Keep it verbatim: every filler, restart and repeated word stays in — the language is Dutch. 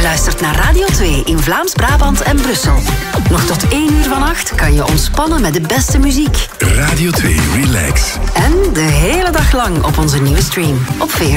luistert naar Radio twee in Vlaams-Brabant en Brussel. Nog tot één uur vannacht kan je ontspannen met de beste muziek. Radio twee Relax. En de hele dag lang op onze nieuwe stream op V R.